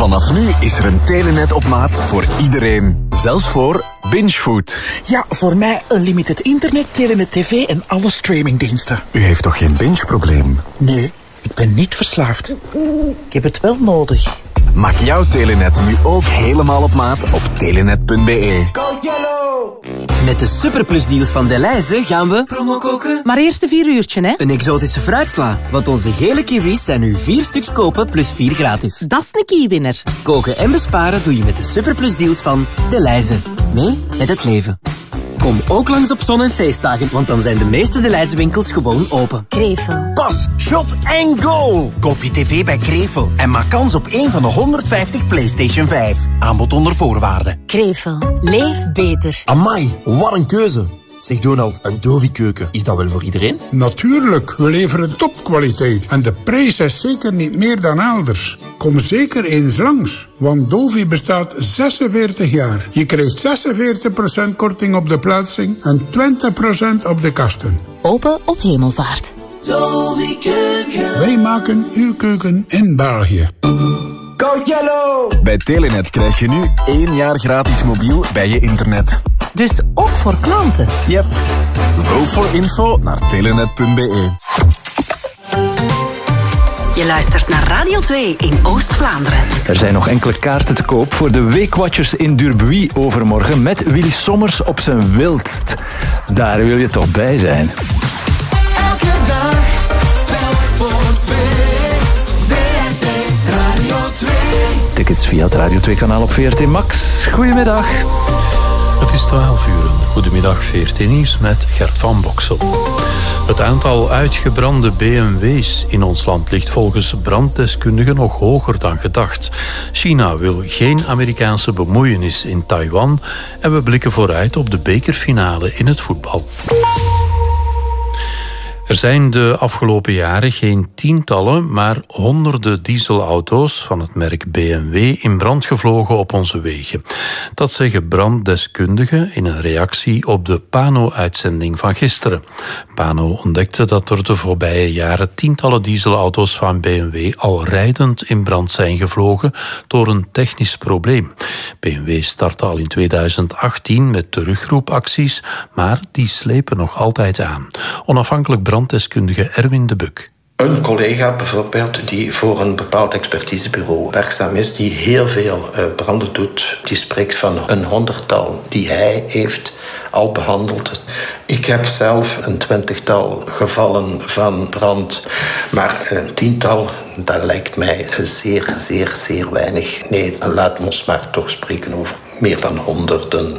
Vanaf nu is er een Telenet op maat voor iedereen. Zelfs voor Bingefood. Ja, voor mij unlimited internet, Telenet TV en alle streamingdiensten. U heeft toch geen binge-probleem? Nee, ik ben niet verslaafd. Ik heb het wel nodig. Maak jouw Telenet nu ook helemaal op maat op telenet.be. Go Yellow! Met de superplusdeals van Delhaize gaan we promo koken. Maar eerst een 4 uurtje, hè? Een exotische fruitsla. Want onze gele kiwis zijn nu 4 stuks kopen plus 4 gratis. Dat is een kiewinner. Koken en besparen doe je met de superplusdeals van Delhaize. Mee met het leven. Kom ook langs op zon- en feestdagen, want dan zijn de meeste Delhaize winkels gewoon open. Krevel. Pas, shot en go! Koop je tv bij Krevel en maak kans op een van de 150 PlayStation 5. Aanbod onder voorwaarden. Krevel. Leef beter. Amai, wat een keuze. Zeg Donald, een Dovi-keuken, is dat wel voor iedereen? Natuurlijk, we leveren topkwaliteit en de prijs is zeker niet meer dan elders. Kom zeker eens langs, want Dovi bestaat 46 jaar. Je krijgt 46% korting op de plaatsing en 20% op de kasten. Open op Hemelvaart. Dovi Keuken. Wij maken uw keuken in België. Go Yellow! Bij Telenet krijg je nu 1 jaar gratis mobiel bij je internet. Dus ook voor klanten. Yep. Go voor info naar telenet.be. Je luistert naar Radio 2 in Oost-Vlaanderen. Er zijn nog enkele kaarten te koop voor de Weekwatchers in Durbuy overmorgen met Willy Sommers op zijn wildst. Daar wil je toch bij zijn. Elke dag, telk voor 2. WRT Radio 2. Tickets via het Radio 2 kanaal op VRT Max. Goedemiddag. Het is 12 uur. Goedemiddag, VRT Nieuws met Gert van Boksel. Het aantal uitgebrande BMW's in ons land ligt volgens branddeskundigen nog hoger dan gedacht. China wil geen Amerikaanse bemoeienis in Taiwan en we blikken vooruit op de bekerfinale in het voetbal. Er zijn de afgelopen jaren geen tientallen, maar honderden dieselauto's van het merk BMW in brand gevlogen op onze wegen. Dat zeggen branddeskundigen in een reactie op de Pano-uitzending van gisteren. Pano ontdekte dat er de voorbije jaren tientallen dieselauto's van BMW al rijdend in brand zijn gevlogen door een technisch probleem. BMW startte al in 2018 met terugroepacties, maar die slepen nog altijd aan. Onafhankelijk branddeskundige Erwin de Buk. Een collega bijvoorbeeld die voor een bepaald expertisebureau werkzaam is, die heel veel branden doet, die spreekt van een 100-tal die hij heeft al behandeld. Ik heb zelf een 20-tal gevallen van brand, maar een 10-tal, dat lijkt mij zeer, zeer, zeer weinig. Nee, laat ons maar toch spreken over meer dan honderden.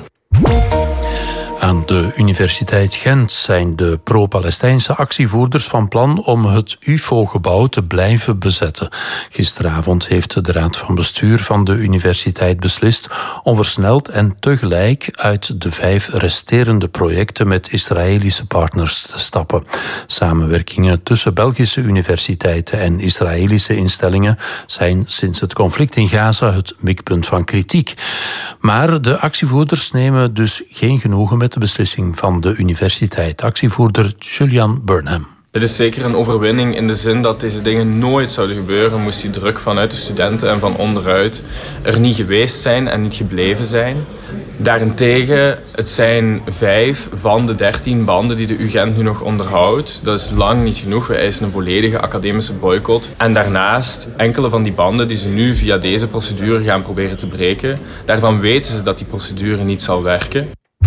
Aan de Universiteit Gent zijn de pro-Palestijnse actievoerders van plan om het UFO-gebouw te blijven bezetten. Gisteravond heeft de Raad van Bestuur van de universiteit beslist om versneld en tegelijk uit de 5 resterende projecten met Israëlische partners te stappen. Samenwerkingen tussen Belgische universiteiten en Israëlische instellingen zijn sinds het conflict in Gaza het mikpunt van kritiek. Maar de actievoerders nemen dus geen genoegen met de beslissing van de universiteit. Actievoerder Julian Burnham. Dit is zeker een overwinning in de zin dat deze dingen nooit zouden gebeuren moest die druk vanuit de studenten en van onderuit er niet geweest zijn en niet gebleven zijn. Daarentegen, het zijn 5 van de 13 banden die de UGent nu nog onderhoudt. Dat is lang niet genoeg. We eisen een volledige academische boycott. En daarnaast, enkele van die banden die ze nu via deze procedure gaan proberen te breken, daarvan weten ze dat die procedure niet zal werken.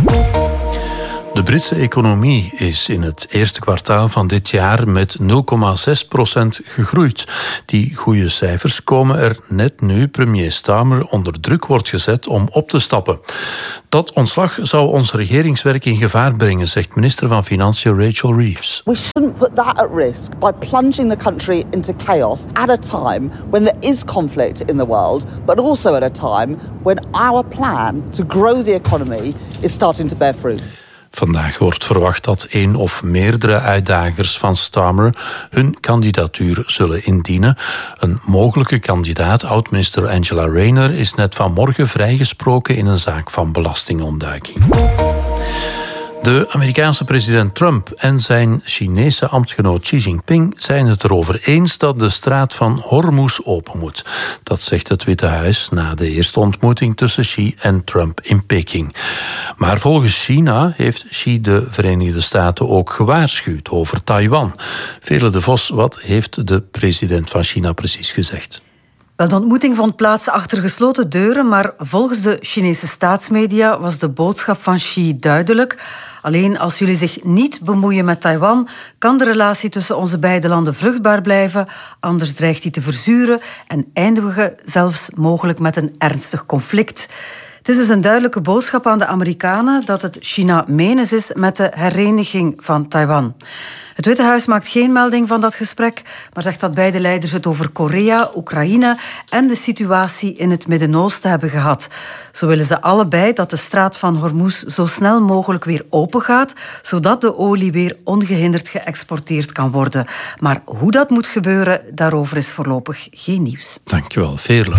De Britse economie is in het eerste kwartaal van dit jaar met 0,6% gegroeid. Die goede cijfers komen er net nu premier Starmer onder druk wordt gezet om op te stappen. Dat ontslag zou ons regeringswerk in gevaar brengen, zegt minister van Financiën Rachel Reeves. We shouldn't put that at risk by plunging the country into chaos at a time when there is conflict in the world, but also at a time when our plan to grow the economy is starting to bear fruit. Vandaag wordt verwacht dat 1 of meerdere uitdagers van Starmer hun kandidatuur zullen indienen. Een mogelijke kandidaat, oud-minister Angela Rayner, is net vanmorgen vrijgesproken in een zaak van belastingontduiking. De Amerikaanse president Trump en zijn Chinese ambtgenoot Xi Jinping zijn het erover eens dat de straat van Hormuz open moet. Dat zegt het Witte Huis na de eerste ontmoeting tussen Xi en Trump in Peking. Maar volgens China heeft Xi de Verenigde Staten ook gewaarschuwd over Taiwan. Veerle de Vos, wat heeft de president van China precies gezegd? Wel, de ontmoeting vond plaats achter gesloten deuren, maar volgens de Chinese staatsmedia was de boodschap van Xi duidelijk. Alleen als jullie zich niet bemoeien met Taiwan, kan de relatie tussen onze beide landen vruchtbaar blijven, anders dreigt die te verzuren en eindigen we zelfs mogelijk met een ernstig conflict. Het is dus een duidelijke boodschap aan de Amerikanen dat het China menens is met de hereniging van Taiwan. Het Witte Huis maakt geen melding van dat gesprek, maar zegt dat beide leiders het over Korea, Oekraïne en de situatie in het Midden-Oosten hebben gehad. Zo willen ze allebei dat de straat van Hormuz zo snel mogelijk weer open gaat, zodat de olie weer ongehinderd geëxporteerd kan worden. Maar hoe dat moet gebeuren, daarover is voorlopig geen nieuws. Dankjewel, Veerle.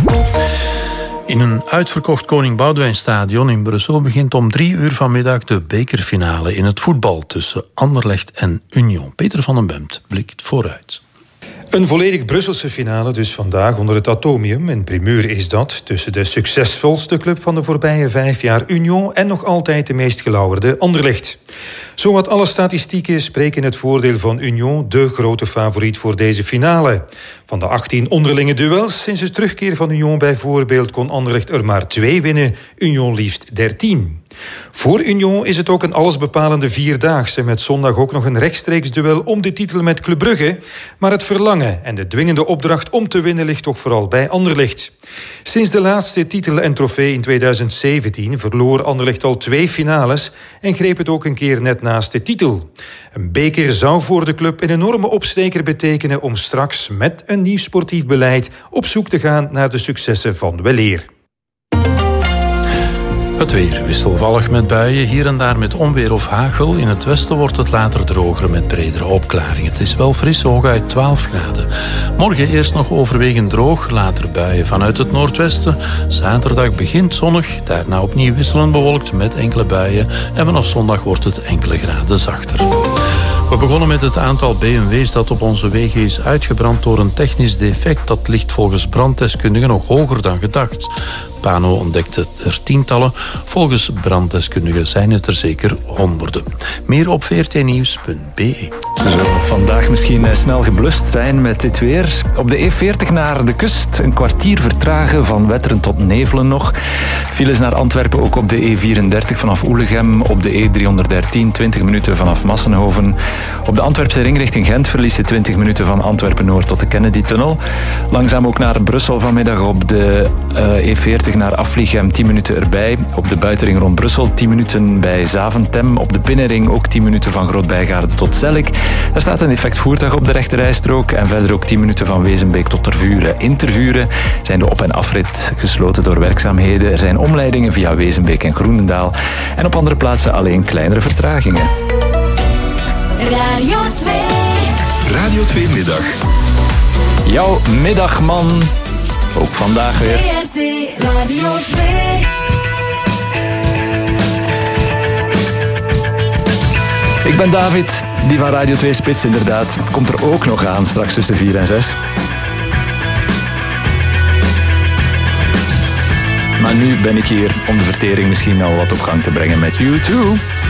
In een uitverkocht Koning Boudewijnstadion in Brussel begint om 3:00 vanmiddag de bekerfinale in het voetbal tussen Anderlecht en Union. Peter van den Bemt blikt vooruit. Een volledig Brusselse finale dus vandaag onder het Atomium. En primeur is dat tussen de succesvolste club van de voorbije 5 jaar Union en nog altijd de meest gelauwerde Anderlecht. Zowat alle statistieken spreken het voordeel van Union, de grote favoriet voor deze finale. Van de 18 onderlinge duels sinds de terugkeer van Union bijvoorbeeld kon Anderlecht er maar 2 winnen, Union liefst 13. Voor Union is het ook een allesbepalende vierdaagse met zondag ook nog een rechtstreeks duel om de titel met Club Brugge. Maar het verlangen en de dwingende opdracht om te winnen ligt toch vooral bij Anderlecht. Sinds de laatste titel en trofee in 2017 verloor Anderlecht al 2 finales en greep het ook een keer net naast de titel. Een beker zou voor de club een enorme opsteker betekenen om straks met een nieuw sportief beleid op zoek te gaan naar de successen van weleer. Het weer wisselvallig met buien, hier en daar met onweer of hagel. In het westen wordt het later droger met bredere opklaringen. Het is wel fris, hooguit 12 graden. Morgen eerst nog overwegend droog, later buien vanuit het noordwesten. Zaterdag begint zonnig, daarna opnieuw wisselend bewolkt met enkele buien. En vanaf zondag wordt het enkele graden zachter. We begonnen met het aantal BMW's dat op onze wegen is uitgebrand door een technisch defect. Dat ligt volgens branddeskundigen nog hoger dan gedacht. Pano ontdekte er tientallen. Volgens branddeskundigen zijn het er zeker honderden. Meer op vrtnieuws.be. Ze zullen vandaag misschien snel geblust zijn met dit weer. Op de E40 naar de kust een kwartier vertragen van Wetteren tot Nevelen nog. Files naar Antwerpen ook op de E34 vanaf Oelegem. Op de E313 20 minuten vanaf Massenhoven. Op de Antwerpse ring richting Gent verlies je 20 minuten van Antwerpen-Noord tot de Kennedy-tunnel. Langzaam ook naar Brussel vanmiddag op de E40 naar Aflichem 10 minuten erbij. Op de buitenring rond Brussel 10 minuten bij Zaventem. Op de binnenring ook 10 minuten van Groot-Bijgaarde tot Zellik. Daar staat een defect voertuig op de rechterrijstrook. En verder ook 10 minuten van Wezenbeek tot Tervuren. In Tervuren zijn de op- en afrit gesloten door werkzaamheden. Er zijn omleidingen via Wezenbeek en Groenendaal. En op andere plaatsen alleen kleinere vertragingen. Radio 2. Radio 2 middag. Jouw middagman. Ook vandaag weer. VRT Radio 2. Ik ben David, die van Radio 2 Spits inderdaad. Komt er ook nog aan straks tussen 4 en 6. Maar nu ben ik hier om de vertering misschien al wat op gang te brengen met U2.